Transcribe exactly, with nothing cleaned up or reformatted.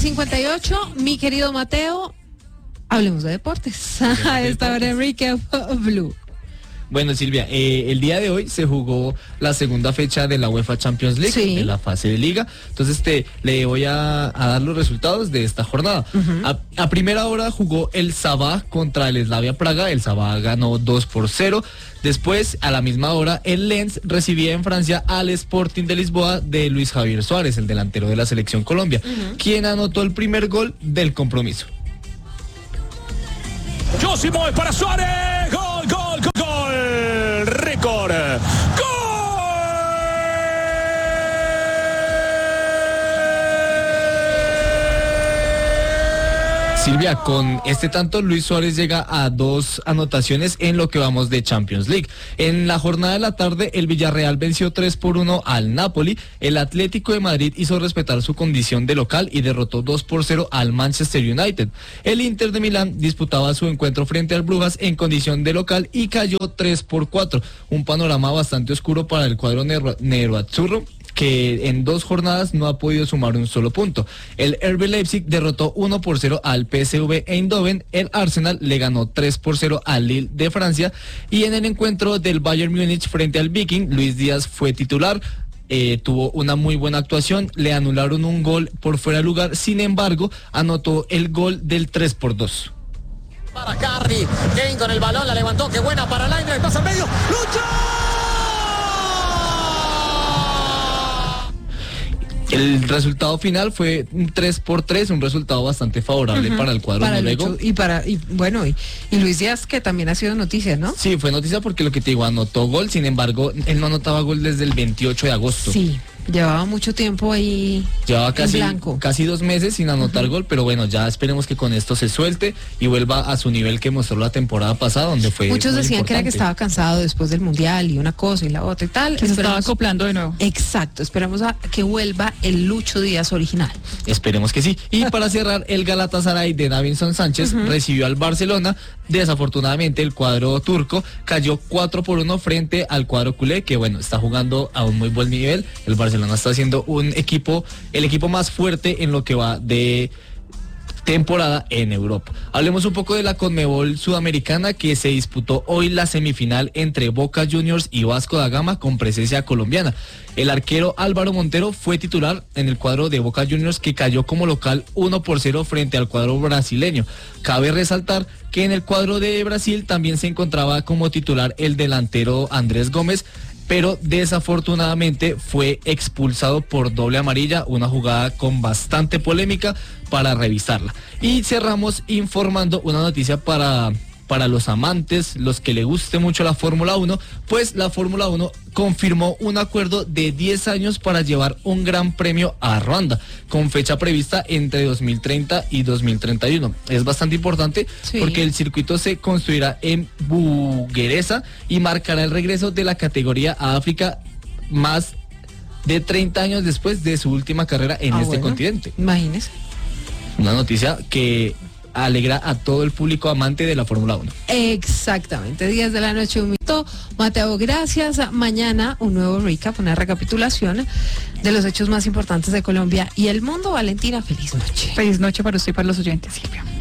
cincuenta y ocho, mi querido Mateo, hablemos de deportes. A esta hora en Recap Blue. Bueno, Silvia, eh, el día de hoy se jugó la segunda fecha de la UEFA Champions League, sí, en la fase de liga. Entonces te le voy a, a dar los resultados de esta jornada. Uh-huh. a, a primera hora jugó el Sabah contra el Slavia Praga. El Sabah ganó dos por cero. Después, a la misma hora, el Lens recibía en Francia al Sporting de Lisboa de Luis Javier Suárez, el delantero de la selección Colombia, uh-huh, quien anotó el primer gol del compromiso. Josimo es para Suárez. Gol, gol, gol, gol. Récord. Gol. Silvia, con este tanto Luis Suárez llega a dos anotaciones en lo que vamos de Champions League. En la jornada de la tarde, el Villarreal venció tres por uno al Napoli. El Atlético de Madrid hizo respetar su condición de local y derrotó dos por cero al Manchester United. El Inter de Milán disputaba su encuentro frente al Brujas en condición de local y cayó tres por cuatro. Un panorama bastante oscuro para el cuadro nero-azzurro, que en dos jornadas no ha podido sumar un solo punto. El R B Leipzig derrotó uno por cero al P S V Eindhoven, el Arsenal le ganó tres por cero al Lille de Francia, y en el encuentro del Bayern Múnich frente al Viking, Luis Díaz fue titular. Eh, tuvo una muy buena actuación, le anularon un gol por fuera de lugar, sin embargo, anotó el gol del tres por dos. Para Cardi, Kane con el balón, la levantó, qué buena para Lainez, pasa al medio, ¡lucha! El resultado final fue un tres por tres, un resultado bastante favorable, uh-huh, para el cuadro para noruego. Y para, y bueno, y, y Luis Díaz, que también ha sido noticia, ¿no? Sí, fue noticia porque lo que te digo, anotó gol, sin embargo, él no anotaba gol desde el veintiocho de agosto. Sí, llevaba mucho tiempo ahí. Llevaba casi, en blanco. casi dos meses sin anotar, uh-huh, gol, pero bueno, ya esperemos que con esto se suelte y vuelva a su nivel que mostró la temporada pasada, donde fue Muchos decían importante. Que era que estaba cansado después del Mundial y una cosa y la otra y tal. Que se estaba acoplando de nuevo. Exacto, esperamos a que vuelva el Lucho Díaz original. Esperemos que sí. Y para cerrar, el Galatasaray de Davinson Sánchez, uh-huh, recibió al Barcelona. Desafortunadamente, el cuadro turco cayó cuatro por uno frente al cuadro culé, que bueno, está jugando a un muy buen nivel. El Barcelona está haciendo un equipo, el equipo más fuerte en lo que va de temporada en Europa. Hablemos un poco de la Conmebol Sudamericana, que se disputó hoy la semifinal entre Boca Juniors y Vasco da Gama con presencia colombiana. El arquero Álvaro Montero fue titular en el cuadro de Boca Juniors, que cayó como local uno por cero frente al cuadro brasileño. Cabe resaltar que en el cuadro de Brasil también se encontraba como titular el delantero Andrés Gómez, pero desafortunadamente fue expulsado por doble amarilla, una jugada con bastante polémica para revisarla. Y cerramos informando una noticia para, para los amantes, los que le guste mucho la Fórmula uno, pues la Fórmula uno confirmó un acuerdo de diez años para llevar un gran premio a Ruanda, con fecha prevista entre dos mil treinta y dos mil treinta y uno. Es bastante importante, sí, porque el circuito se construirá en Bugueresa y marcará el regreso de la categoría a África más de treinta años después de su última carrera en ah, este bueno, continente. Imagínese. Una noticia que alegra a todo el público amante de la Fórmula uno. Exactamente, diez de la noche, un minuto. Mateo, gracias. Mañana un nuevo recap, una recapitulación de los hechos más importantes de Colombia y el mundo. Valentina, feliz noche. Feliz noche para usted y para los oyentes, Silvia.